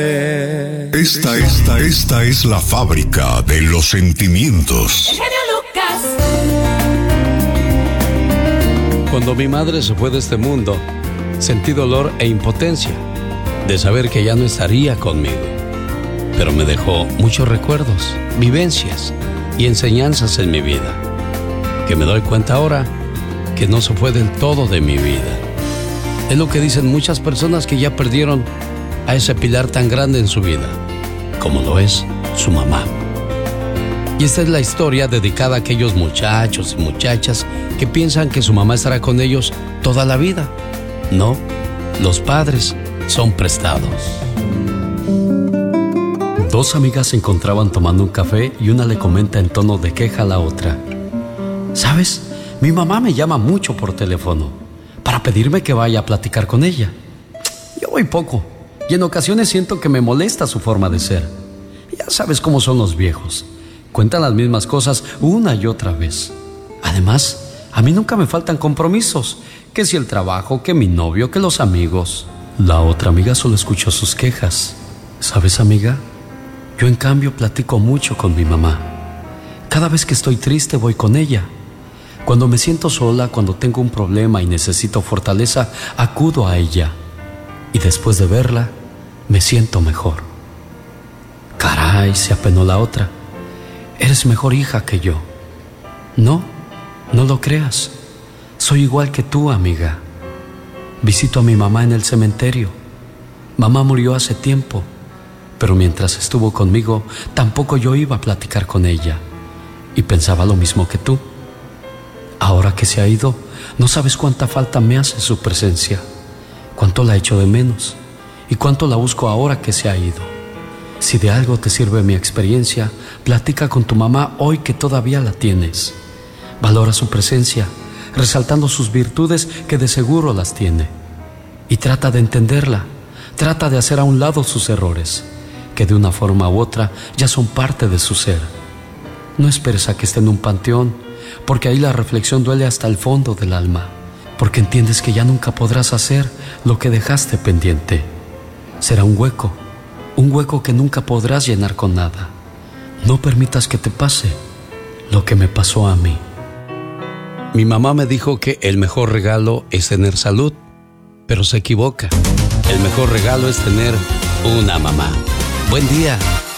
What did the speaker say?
Esta es la fábrica de los sentimientos. El genio Lucas. Cuando mi madre se fue de este mundo, sentí dolor e impotencia de saber que ya no estaría conmigo. Pero me dejó muchos recuerdos, vivencias y enseñanzas en mi vida, que me doy cuenta ahora que no se fue del todo de mi vida. Es lo que dicen muchas personas que ya perdieron a ese pilar tan grande en su vida, como lo es su mamá. Y esta es la historia dedicada a aquellos muchachos y muchachas que piensan que su mamá estará con ellos toda la vida. No, los padres son prestados. Dos amigas se encontraban tomando un café y una le comenta en tono de queja a la otra: ¿sabes? Mi mamá me llama mucho por teléfono para pedirme que vaya a platicar con ella. Yo voy poco y en ocasiones siento que me molesta su forma de ser. Ya sabes cómo son los viejos. Cuentan las mismas cosas una y otra vez. Además, a mí nunca me faltan compromisos. Que si el trabajo, que mi novio, que los amigos. La otra amiga solo escuchó sus quejas. ¿Sabes, amiga? Yo en cambio platico mucho con mi mamá. Cada vez que estoy triste voy con ella. Cuando me siento sola, cuando tengo un problema y necesito fortaleza, acudo a ella. Y después de verla, me siento mejor. Caray, se apenó la otra. Eres mejor hija que yo. No, no lo creas. Soy igual que tú, amiga. Visito a mi mamá en el cementerio. Mamá murió hace tiempo, pero mientras estuvo conmigo, tampoco yo iba a platicar con ella. Y pensaba lo mismo que tú. Ahora que se ha ido, no sabes cuánta falta me hace su presencia, cuánto la echo de menos y cuánto la busco ahora que se ha ido. Si de algo te sirve mi experiencia, platica con tu mamá hoy que todavía la tienes. Valora su presencia, resaltando sus virtudes que de seguro las tiene. Y trata de entenderla, trata de hacer a un lado sus errores, que de una forma u otra ya son parte de su ser. No esperes a que esté en un panteón, porque ahí la reflexión duele hasta el fondo del alma, porque entiendes que ya nunca podrás hacer lo que dejaste pendiente. Será un hueco que nunca podrás llenar con nada. No permitas que te pase lo que me pasó a mí. Mi mamá me dijo que el mejor regalo es tener salud, pero se equivoca. El mejor regalo es tener una mamá. Buen día.